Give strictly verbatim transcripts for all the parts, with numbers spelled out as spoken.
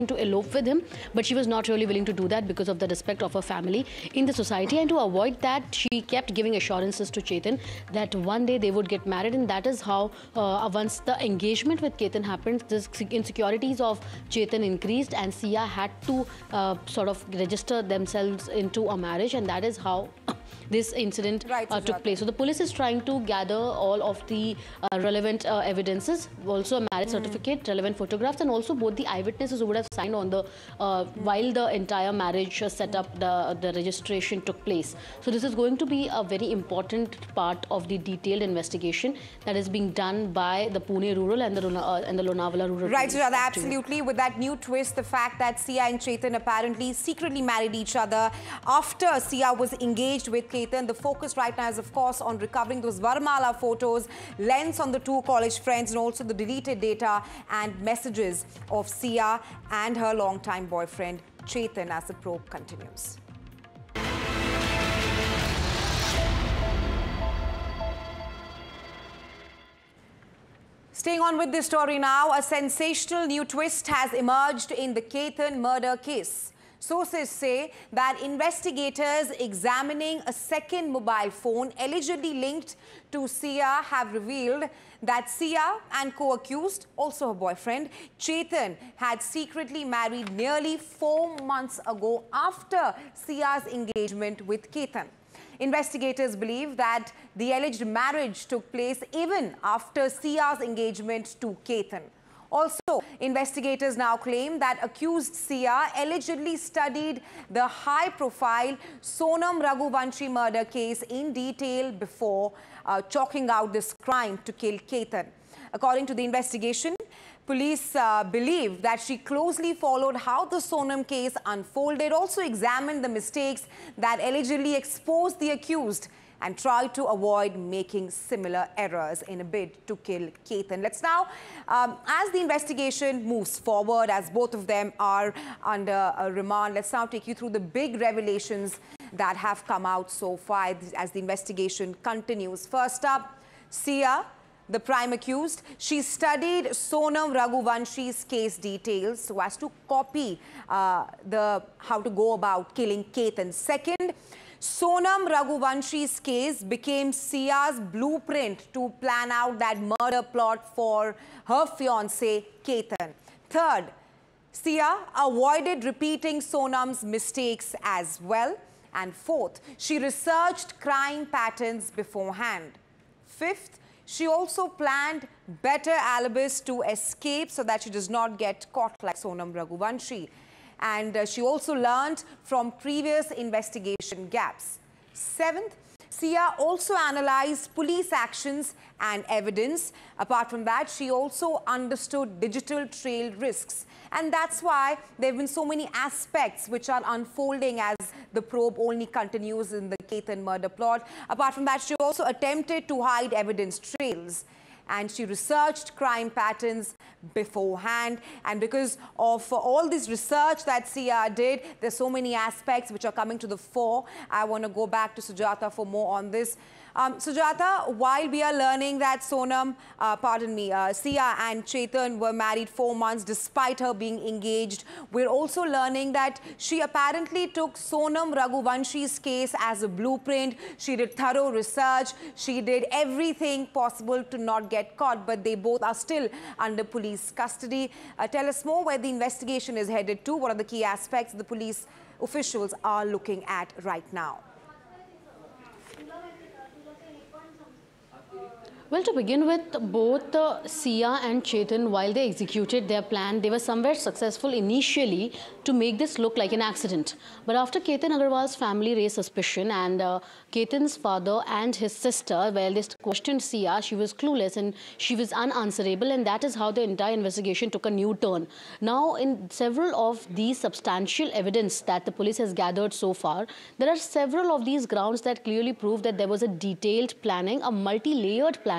to elope with him, but she was not really willing to do that because of the respect of her family in the society. And to avoid that, she kept giving assurances to Chetan that one day they would get married, and that is how uh, once the engagement with Ketan happened, the insecurities of Chetan increased, and Sia had to uh, sort of register themselves into a marriage, and that is how this incident right, uh, took place. So the police is trying to gather all of the uh, relevant uh, evidences, also a marriage mm. certificate, relevant photographs, and also both the eyewitnesses who would have signed on the uh, mm. while the entire marriage uh, setup, the the registration took place. So this is going to be a very important part of the detailed investigation that is being done by the Pune Rural and the uh, and the Lonavala Rural. Right, Sujata, absolutely. With that new twist, the fact that Sia and Chetan apparently secretly married each other after Sia was engaged with Ketan. The focus right now is, of course, on recovering those Varmala photos, lens on the two college friends, and also the deleted data and messages of Sia and her longtime boyfriend Chetan as the probe continues. Staying on with this story now, a sensational new twist has emerged in the Ketan murder case. Sources say that investigators examining a second mobile phone allegedly linked to Sia have revealed that Sia and co-accused, also her boyfriend, Chetan, had secretly married nearly four months ago after Sia's engagement with Ketan. Investigators believe that the alleged marriage took place even after Sia's engagement to Ketan. Also, investigators now claim that accused Sia allegedly studied the high-profile Sonam Raghuvanshi murder case in detail before uh, chalking out this crime to kill Ketan. According to the investigation, police uh, believe that she closely followed how the Sonam case unfolded, also examined the mistakes that allegedly exposed the accused, and tried to avoid making similar errors in a bid to kill Ketan. Let's now, um, as the investigation moves forward, as both of them are under a remand, let's now take you through the big revelations that have come out so far as the investigation continues. First up, Sia, the prime accused, she studied Sonam Raghuvanshi's case details so as to copy uh, the how to go about killing Ketan. Second, Sonam Raghuvanshi's case became Sia's blueprint to plan out that murder plot for her fiancé, Ketan. Third, Sia avoided repeating Sonam's mistakes as well. And fourth, she researched crime patterns beforehand. Fifth, she also planned better alibis to escape so that she does not get caught like Sonam Raghuvanshi. And uh, she also learned from previous investigation gaps. Seventh, Sia also analyzed police actions and evidence. Apart from that, she also understood digital trail risks. And that's why there have been so many aspects which are unfolding as the probe only continues in the Ketan murder plot. Apart from that, she also attempted to hide evidence trails. And she researched crime patterns beforehand. And because of all this research that Sia did, there's so many aspects which are coming to the fore. I want to go back to Sujata for more on this. Um, Sujata, while we are learning that Sonam, uh, pardon me, uh, Sia and Chetan were married four months despite her being engaged, we're also learning that she apparently took Sonam Raghuvanshi's case as a blueprint. She did thorough research. She did everything possible to not get caught, but they both are still under police custody. Uh, tell us more where the investigation is headed to. What are the key aspects the police officials are looking at right now? Well, to begin with, both uh, Sia and Chetan, while they executed their plan, they were somewhat successful initially to make this look like an accident. But after Ketan Agarwal's family raised suspicion and uh, Ketan's father and his sister, well, they questioned Sia, she was clueless and she was unanswerable, and that is how the entire investigation took a new turn. Now, in several of these substantial evidence that the police has gathered so far, there are several of these grounds that clearly prove that there was a detailed planning, a multi-layered planning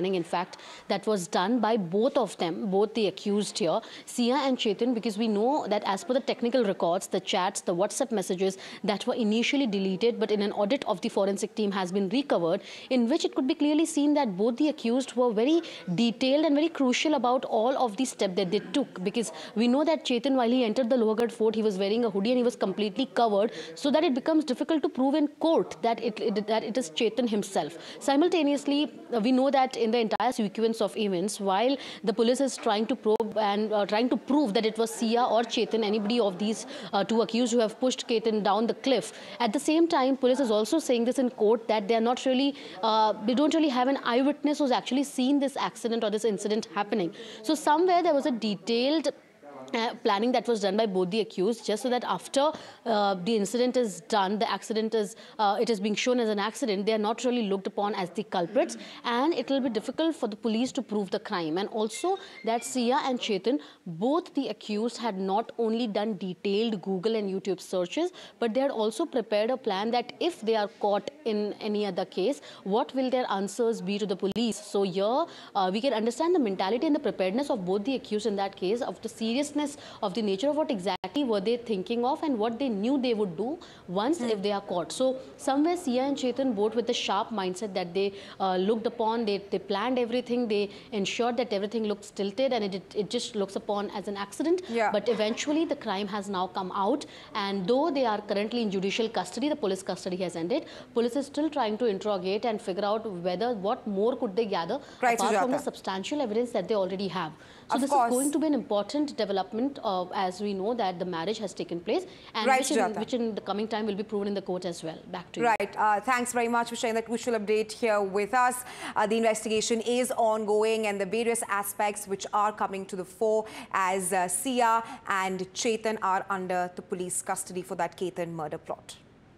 planning, in fact, that was done by both of them, both the accused here, Sia and Chetan, because we know that as per the technical records, the chats, the WhatsApp messages that were initially deleted, but in an audit of the forensic team has been recovered, in which it could be clearly seen that both the accused were very detailed and very crucial about all of the steps that they took. Because we know that Chetan, while he entered the Lohargarh fort, he was wearing a hoodie and he was completely covered, so that it becomes difficult to prove in court that it, it that it is Chetan himself. Simultaneously, we know that in the entire sequence of events, while the police is trying to probe and uh, trying to prove that it was Sia or Chetan, anybody of these uh, two accused who have pushed Chetan down the cliff, at the same time, police is also saying this in court that they are not really, uh, they don't really have an eyewitness who's actually seen this accident or this incident happening. So somewhere there was a detailed Uh, planning that was done by both the accused, just so that after uh, the incident is done, the accident is, uh, it is being shown as an accident, they are not really looked upon as the culprits, and it will be difficult for the police to prove the crime. And also that Sia and Chetan, both the accused, had not only done detailed Google and YouTube searches, but they had also prepared a plan that if they are caught in any other case, what will their answers be to the police? So here uh, we can understand the mentality and the preparedness of both the accused in that case, of the seriousness of the nature of what exactly were they thinking of and what they knew they would do once mm. if they are caught. So somewhere Sia and Chetan, both with the sharp mindset that they uh, looked upon, they, they planned everything, they ensured that everything looked tilted and it, it just looks upon as an accident. Yeah. But eventually the crime has now come out, and though they are currently in judicial custody, the police custody has ended, police is still trying to interrogate and figure out whether what more could they gather right, apart Sujata. from the substantial evidence that they already have. So of this course. is going to be an important development, uh, as we know that the marriage has taken place, and right, which, in, which in the coming time will be proven in the court as well. Back to you. Right. Uh, thanks very much for sharing that crucial update here with us. Uh, the investigation is ongoing, and the various aspects which are coming to the fore as uh, Sia and Chetan are under the police custody for that Chetan murder plot.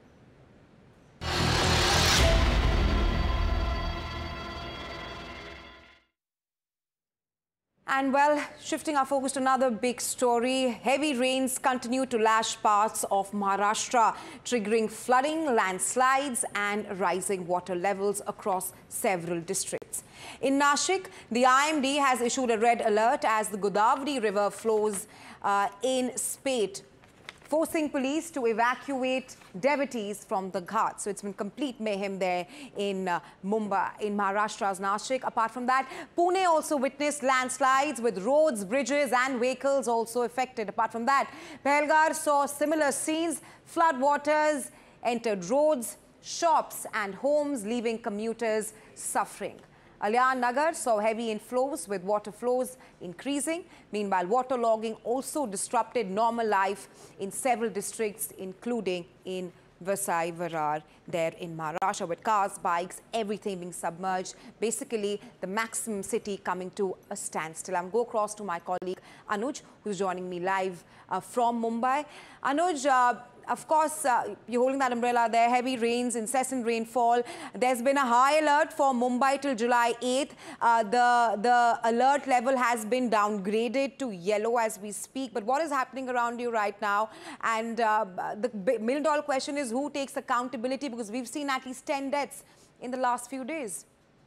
And well, shifting our focus to another big story, heavy rains continue to lash parts of Maharashtra, triggering flooding, landslides and rising water levels across several districts. In Nashik, the I M D has issued a red alert as the Godavari River flows uh, in spate, forcing police to evacuate devotees from the Ghat. So it's been complete mayhem there in uh, Mumbai, in Maharashtra's Nashik. Apart from that, Pune also witnessed landslides with roads, bridges and vehicles also affected. Apart from that, Pahalgam saw similar scenes. Flood waters entered roads, shops and homes, leaving commuters suffering. Kalyan Nagar saw heavy inflows with water flows increasing. Meanwhile, waterlogging also disrupted normal life in several districts, including in Vasai Virar there in Maharashtra, with cars, bikes, everything being submerged. Basically, the maximum city coming to a standstill. I'm going to go across to my colleague Anuj, who's joining me live uh, from Mumbai. Anuj, uh, of course, uh, you're holding that umbrella there. Heavy rains, incessant rainfall. There's been a high alert for Mumbai till July eighth. Uh, the, the alert level has been downgraded to yellow as we speak. But what is happening around you right now? And uh, the million dollar question is, who takes accountability? Because we've seen at least ten deaths in the last few days.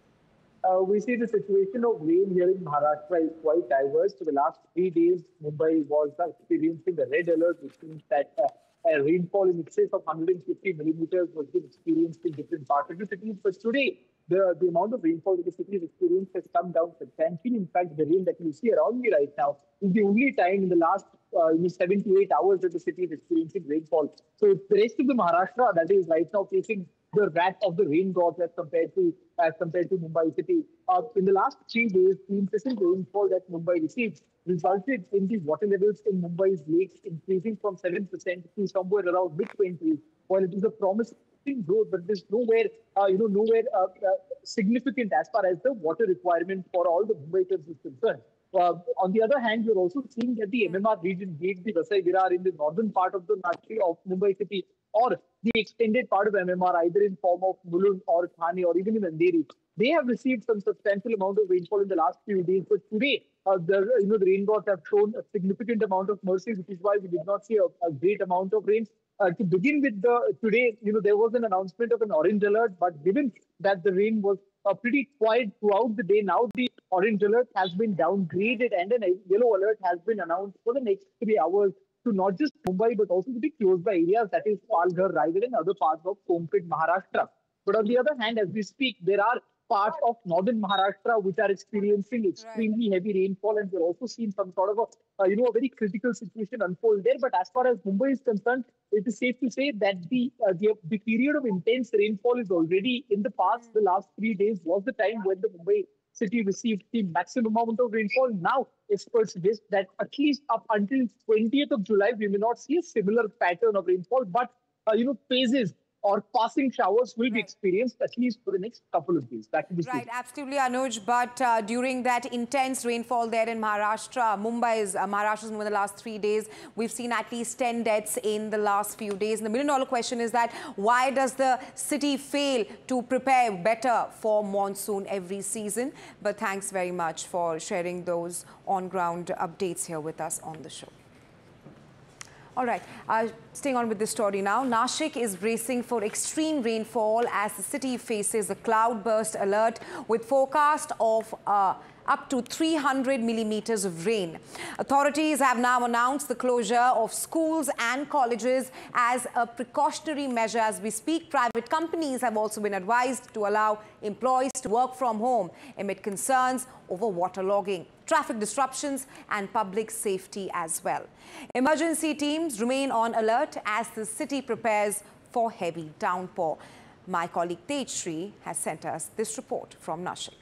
Uh, we see the situation of rain here in Maharashtra is quite diverse. For the last three days, Mumbai was experiencing the red alert, which means that uh, a rainfall in excess of one hundred fifty millimeters was being experienced in different parts of the city. But today, the, the amount of rainfall that the city has experienced has come down substantially. In fact, the rain that you see around me right now is the only time in the last uh, you know, seven to eight hours that the city is experiencing rainfall. So the rest of the Maharashtra that is right now facing the wrath of the rain gods as compared to as compared to Mumbai city. Uh, in the last three days, the incessant rainfall that Mumbai received resulted in the water levels in Mumbai's lakes increasing from seven percent to somewhere around mid twenties. While it is a promising growth, but there's nowhere, uh, you know, nowhere uh, uh, significant as far as the water requirement for all the Mumbaikars is concerned. Uh, on the other hand, you're also seeing that the M M R region, be it the Vasai Virar in the northern part of the Nashik of Mumbai city, or the extended part of M M R, either in form of Mulund or Thane or even in Andheri, they have received some substantial amount of rainfall in the last few days. But today, uh, the you know the rain gods have shown a significant amount of mercy, which is why we did not see a, a great amount of rain. Uh, to begin with, the today, you know, there was an announcement of an orange alert, but given that the rain was uh, pretty quiet throughout the day. Now the orange alert has been downgraded and a yellow alert has been announced for the next three hours to not just Mumbai but also to the close by areas, that is Palghar, Raigad and other parts of Kompit, Maharashtra. But on the other hand, as we speak, there are parts of northern Maharashtra which are experiencing extremely right. heavy rainfall, and we're also seeing some sort of a, uh, you know, a very critical situation unfold there. But as far as Mumbai is concerned, it is safe to say that the, uh, the the period of intense rainfall is already in the past. The last three days was the time when the Mumbai city received the maximum amount of rainfall. Now, experts suggest that at least up until twentieth of July, we may not see a similar pattern of rainfall, but uh, you know, phases or passing showers will right. be experienced at least for the next couple of days. Back to the Right, studio. absolutely, Anuj. But uh, during that intense rainfall there in Maharashtra, Mumbai's, uh, Maharashtra's in the last three days, we've seen at least ten deaths in the last few days. And the million dollar question is that why does the city fail to prepare better for monsoon every season? But thanks very much for sharing those on-ground updates here with us on the show. All right, uh, staying on with this story now. Nashik is bracing for extreme rainfall as the city faces a cloudburst alert with forecast of uh, up to three hundred millimeters of rain. Authorities have now announced the closure of schools and colleges as a precautionary measure. As we speak, private companies have also been advised to allow employees to work from home amid concerns over waterlogging, traffic disruptions and public safety as well. Emergency teams remain on alert as the city prepares for heavy downpour. My colleague Tejshri has sent us this report from Nashik.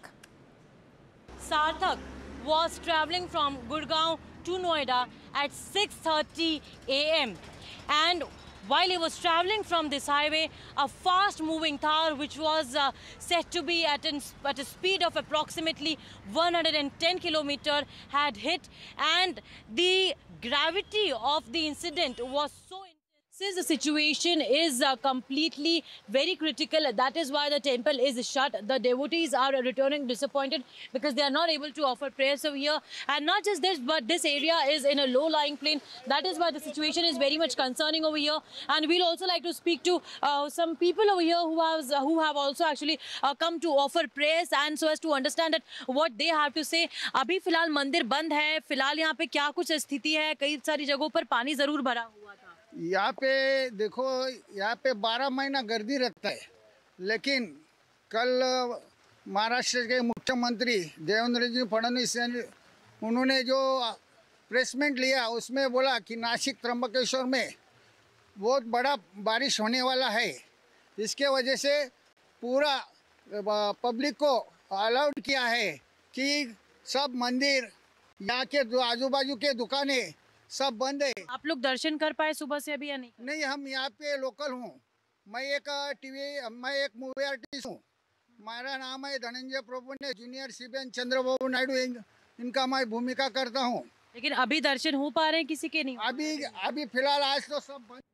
Sarthak was travelling from Gurgaon to Noida at six thirty a m and while he was travelling from this highway, a fast-moving Thar, which was uh, said to be at, an, at a speed of approximately one hundred ten kilometers, had hit, and the gravity of the incident was so intense. Since the situation is uh, completely very critical, that is why the temple is shut. The devotees are returning disappointed because they are not able to offer prayers over here. And not just this, but this area is in a low-lying plain. That is why the situation is very much concerning over here. And we'll also like to speak to uh, some people over here who, has, uh, who have also actually uh, come to offer prayers and so as to understand that what they have to say. अभी फिलहाल मंदिर बंद है. फिलहाल यहाँ पे क्या कुछ स्थिति है? कई सारी जगहों पर पानी जरूर भरा हुआ था. यहाँ पे देखो, यहाँ पे बारह महीना गर्दी रहता है, लेकिन कल महाराष्ट्र के मुख्यमंत्री देवेंद्र जी फडणवीस उन्होंने जो प्रेसमेंट लिया उसमें बोला कि नासिक त्र्यंबकेश्वर में बहुत बड़ा बारिश होने वाला है. इसके वजह से पूरा पब्लिक को अलाउड किया है कि सब मंदिर, यहाँ के जो आजू बाजू के दुकानें सब बंद है. आप लोग दर्शन कर पाए सुबह से अभी या नहीं? नहीं, हम यहाँ पे लोकल हूँ. मैं एक टीवी मैं एक मूवी आर्टिस्ट हूँ. मेरा नाम है धनंजय प्रभु ने जूनियर सीबीएन चंद्रबाबू नायडू इन, इनका मैं भूमिका करता हूँ. लेकिन अभी दर्शन हो पा रहे हैं किसी के नहीं? अभी अभी फिलहाल आज तो सब बंद.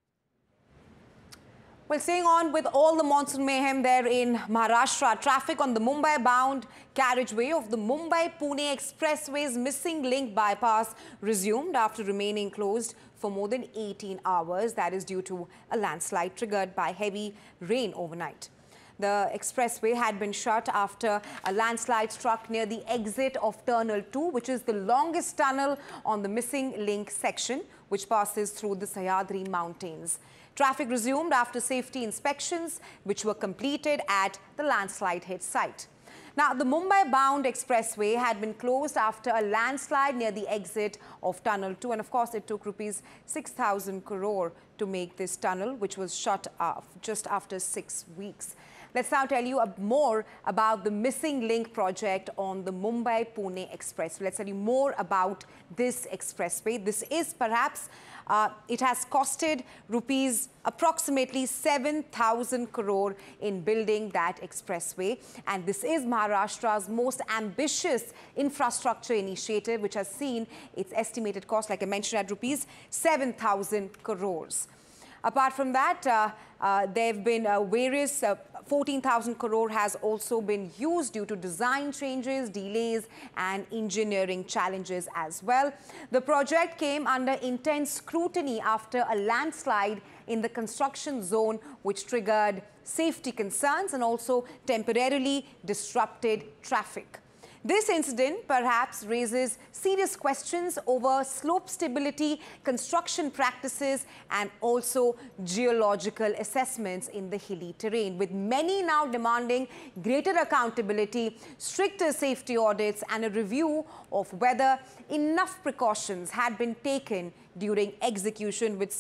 Well, staying on with all the monsoon mayhem there in Maharashtra, traffic on the Mumbai-bound carriageway of the Mumbai-Pune Expressway's missing link bypass resumed after remaining closed for more than eighteen hours. That is due to a landslide triggered by heavy rain overnight. The expressway had been shut after a landslide struck near the exit of Tunnel two, which is the longest tunnel on the missing link section, which passes through the Sahyadri Mountains. Traffic resumed after safety inspections, which were completed at the landslide hit site. Now, the Mumbai-bound expressway had been closed after a landslide near the exit of Tunnel two. And of course, it took rupees six thousand crore to make this tunnel, which was shut off just after six weeks. Let's now tell you more about the missing link project on the Mumbai-Pune Express. Let's tell you more about this expressway. This is perhaps, uh, it has costed rupees approximately seven thousand crore in building that expressway. And this is Maharashtra's most ambitious infrastructure initiative, which has seen its estimated cost, like I mentioned, at rupees seven thousand crores. Apart from that, uh, uh, there have been uh, various uh, fourteen thousand crore has also been used due to design changes, delays and engineering challenges as well. The project came under intense scrutiny after a landslide in the construction zone which triggered safety concerns and also temporarily disrupted traffic. This incident perhaps raises serious questions over slope stability, construction practices and also geological assessments in the hilly terrain, with many now demanding greater accountability, stricter safety audits and a review of whether enough precautions had been taken during execution, with